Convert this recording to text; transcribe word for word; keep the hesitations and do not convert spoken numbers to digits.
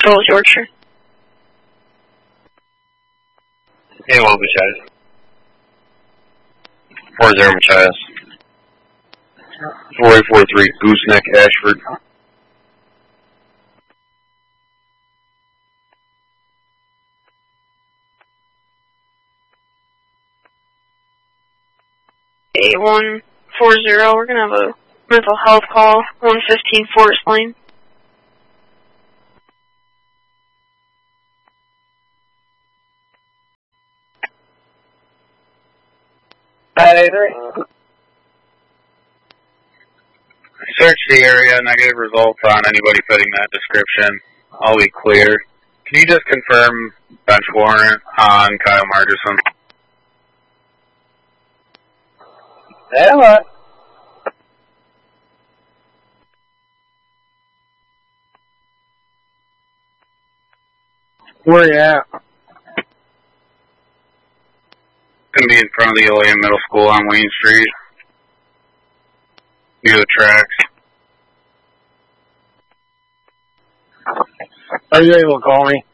Controls Yorkshire. Hey, well, Machias. four zero Machias. four eight four three Gooseneck, Ashford. eight one four zero, we're going to have a mental health call, one fifteen Forest Lane. nine eight three. Search the area, negative results on anybody fitting that description. All be clear. Can you just confirm bench warrant on Kyle Margerson? Yeah, what? Where you at? Gonna be in front of the Ilium Middle School on Wayne Street. Near the tracks. Are you able to call me?